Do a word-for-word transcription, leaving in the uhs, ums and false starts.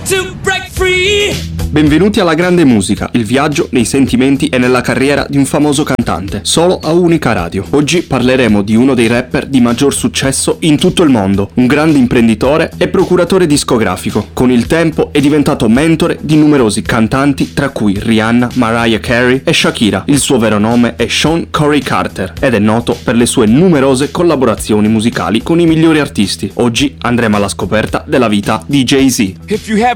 to break free. Benvenuti alla Grande Musica, il viaggio nei sentimenti e nella carriera di un famoso cantante, solo a Unica Radio. Oggi parleremo di uno dei rapper di maggior successo in tutto il mondo, un grande imprenditore e procuratore discografico. Con il tempo è diventato mentore di numerosi cantanti, tra cui Rihanna, Mariah Carey e Shakira. Il suo vero nome è Sean Corey Carter ed è noto per le sue numerose collaborazioni musicali con i migliori artisti. Oggi andremo alla scoperta della vita di Jay-Z. If you have